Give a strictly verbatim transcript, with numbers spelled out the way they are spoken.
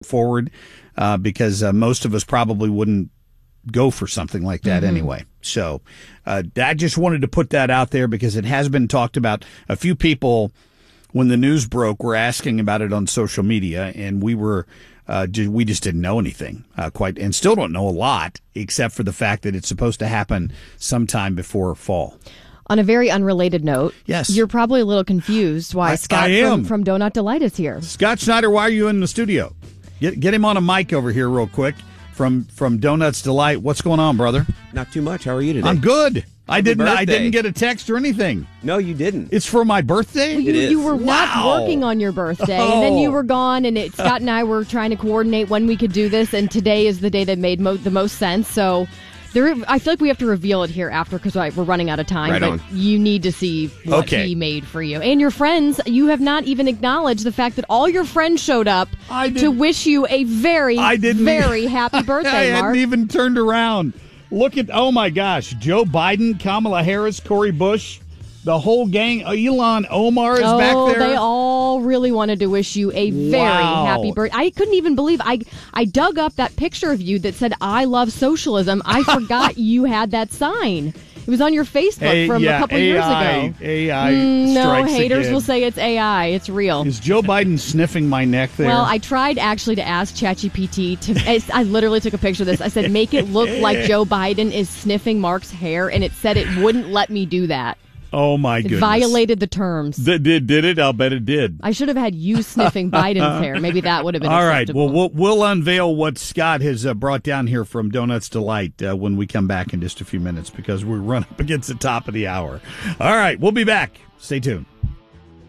forward uh, because uh, most of us probably wouldn't go for something like that mm-hmm. anyway. So uh, I just wanted to put that out there because it has been talked about. A few people, when the news broke, were asking about it on social media, and we were uh, we just didn't know anything uh, quite, and still don't know a lot, except for the fact that it's supposed to happen sometime before fall. On a very unrelated note, yes, you're probably a little confused why I, Scott I from, from Donut Delight is here. Scott Schneider, why are you in the studio? Get get him on a mic over here real quick from from Donuts Delight. What's going on, brother? Not too much. How are you today? I'm good. Happy I didn't. birthday. I didn't get a text or anything. No, you didn't. It's for my birthday. Well, you, it is. you were Wow. not working on your birthday, oh. and then you were gone. And it, Scott and I were trying to coordinate when we could do this, and today is the day that made mo- the most sense. So, there, I feel like we have to reveal it here after because we're running out of time. Right but on. you need to see what Okay. he made for you and your friends. You have not even acknowledged the fact that all your friends showed up I to didn't- wish you a very, I didn't very happy birthday, I Mark. hadn't even turned around. Look at, oh my gosh, Joe Biden, Kamala Harris, Cory Bush, the whole gang. Elon Omar is oh, back there. They all really wanted to wish you a very Wow. happy birthday. I couldn't even believe I I dug up that picture of you that said "I love socialism." I forgot you had that sign. It was on your Facebook A- from yeah, a couple A I, years ago. A I Mm, no, strikes haters again. will say it's A I. It's real. Is Joe Biden sniffing my neck there? Well, I tried actually to ask ChatGPT to. I- I literally took a picture of this. I said, "Make it look like Joe Biden is sniffing Mark's hair," and it said it wouldn't let me do that. oh my It goodness. violated the terms. Did, did, did it? I'll bet it did. I should have had you sniffing Biden's hair. Maybe that would have been All right. acceptable. Well, we'll, we'll unveil what Scott has uh, brought down here from Donuts Delight uh, when we come back in just a few minutes because we run up against the top of the hour. All right. We'll be back. Stay tuned.